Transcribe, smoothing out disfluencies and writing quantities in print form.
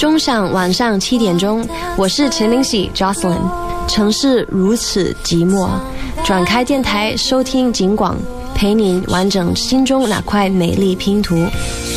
钟响晚上7点钟，我是陈明喜 Jocelyn。城市如此寂寞，转开电台收听警广，陪您完整心中那块美丽拼图。